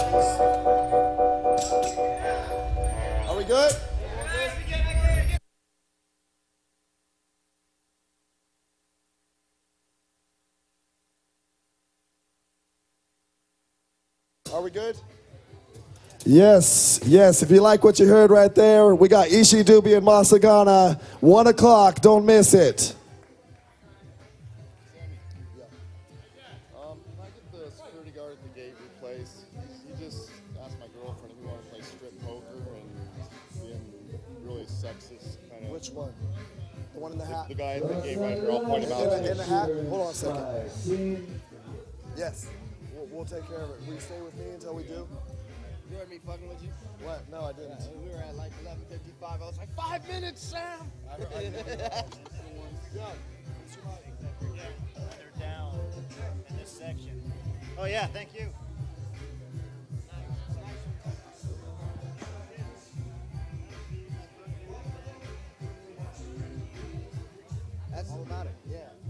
Are we good? Are we good? Yes, yes. If you like what you heard right there, we got Ishi Dubi and Masagana. 1 o'clock. Don't miss it. Can I get the security guard at the gate replaced? He just asked my girlfriend if we want to play strip poker and being really sexist kind of. Which one? The one in the hat? The guy at the gate right here. I'll point him out. In the hat? Hold on a second. Yes. We'll take care of it. Will you stay with me until we do? You heard me fucking with you? What? No, I didn't. We were at like 11:55. I was like, 5 minutes, Sam. Yeah. They're down in this section. Oh yeah, thank you. That's all about it. Yeah.